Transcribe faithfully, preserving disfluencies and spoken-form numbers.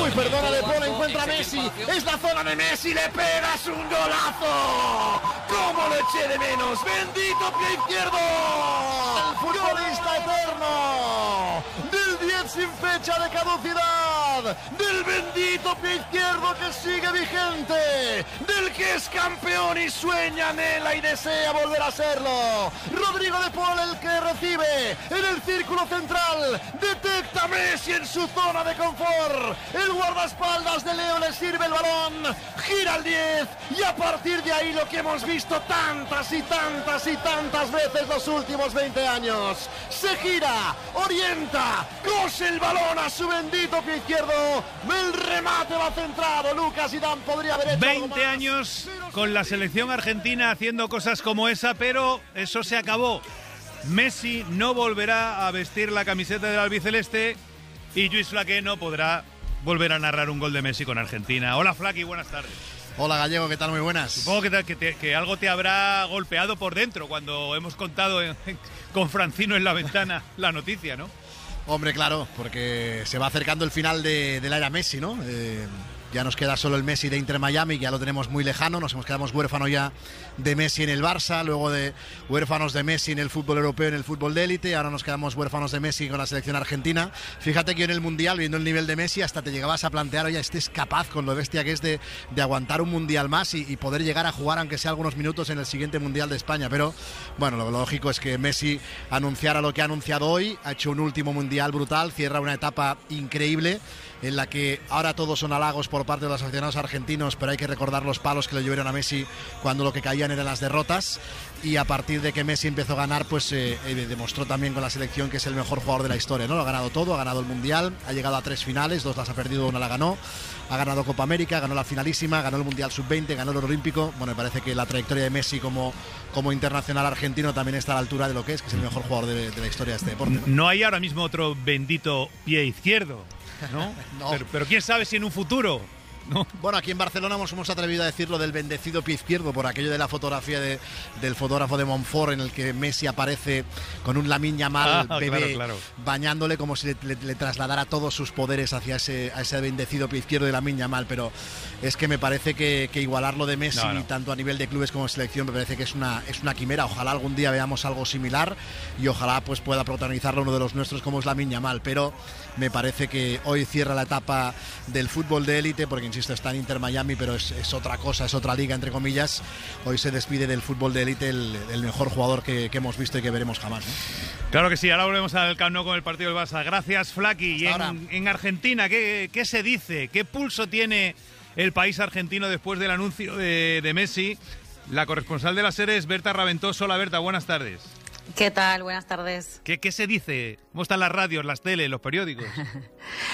Uy, perdona, De Paul, encuentra a Messi. Es la zona de Messi, le pegas un golazo. ¿Cómo lo eché de menos? Bendito pie izquierdo. El futbolista eterno del diez sin fecha de caducidad, del bendito pie izquierdo que sigue vigente, del que es campeón y sueña, anhela y desea volver a serlo. Rodrigo De Paul, el que recibe en el círculo central, detecta a Messi en su zona de confort. El guardaespaldas de Leo le sirve el balón, gira el diez y a partir de ahí lo que hemos visto tantas y tantas y tantas veces los últimos veinte años. Se gira, orienta, cose el balón a su bendito pie izquierdo. El remate va centrado. Lucas Zidane podría haber hecho veinte años con la selección argentina haciendo cosas como esa, pero eso se acabó. Messi no volverá a vestir la camiseta del albiceleste y Lluís Flaqué no podrá volver a narrar un gol de Messi con Argentina. Hola Flaky, buenas tardes. Hola Gallego, ¿qué tal? Muy buenas. Supongo que, te, que, te, que algo te habrá golpeado por dentro cuando hemos contado en, en, con Francino en la ventana la noticia, ¿no? Hombre, claro, porque se va acercando el final de, de la era Messi, ¿no? Eh, ya nos queda solo el Messi de Inter Miami, que ya lo tenemos muy lejano, nos hemos quedado huérfanos ya de Messi en el Barça, luego de huérfanos de Messi en el fútbol europeo, en el fútbol de élite, ahora nos quedamos huérfanos de Messi con la selección argentina. Fíjate que en el Mundial, viendo el nivel de Messi, hasta te llegabas a plantear, oye, este es capaz con lo bestia que es de, de aguantar un Mundial más y, y poder llegar a jugar, aunque sea algunos minutos, en el siguiente Mundial de España. Pero, bueno, lo lógico es que Messi anunciara lo que ha anunciado hoy, ha hecho un último Mundial brutal, cierra una etapa increíble, en la que ahora todos son halagos por parte de los aficionados argentinos, pero hay que recordar los palos que le llovieron a Messi cuando lo que caían eran las derrotas, y a partir de que Messi empezó a ganar, pues eh, eh, demostró también con la selección que es el mejor jugador de la historia, ¿no? Lo ha ganado todo, ha ganado el Mundial, ha llegado a tres finales, dos las ha perdido, una la ganó, ha ganado Copa América, ganó la finalísima, ganó el Mundial sub veinte, ganó el Oro Olímpico. Bueno, me parece que la trayectoria de Messi como, como internacional argentino también está a la altura de lo que es, que es el mejor jugador de, de la historia de este deporte, ¿no? No hay ahora mismo otro bendito pie izquierdo, ¿no? No. Pero, pero quién sabe si en un futuro, ¿no? Bueno, aquí en Barcelona nos hemos atrevido a decirlo del bendecido pie izquierdo por aquello de la fotografía de, del fotógrafo de Montfort, en el que Messi aparece con un Lamine Yamal ah, bebé, claro, claro. bañándole como si le, le, le trasladara todos sus poderes hacia ese, a ese bendecido pie izquierdo de Lamine Yamal. Pero es que me parece que, que igualarlo de Messi, no, no. tanto a nivel de clubes como selección, me parece que es una, es una quimera. Ojalá algún día veamos algo similar y ojalá pues pueda protagonizarlo uno de los nuestros como es Lamine Yamal. Pero me parece que hoy cierra la etapa del fútbol de élite, porque insisto, está en Inter Miami, pero es, es otra cosa, es otra liga, entre comillas. Hoy se despide del fútbol de élite el, el mejor jugador que, que hemos visto y que veremos jamás, ¿no? Claro que sí, ahora volvemos al Camp Nou con el partido del Barça. Gracias, Flaky. Y en, en Argentina, ¿qué, ¿qué se dice? ¿Qué pulso tiene el país argentino después del anuncio de, de Messi? La corresponsal de la SER es Berta Raventoso. Hola, Berta, buenas tardes. ¿Qué tal? Buenas tardes. ¿Qué, ¿Qué se dice? ¿Cómo están las radios, las teles, los periódicos?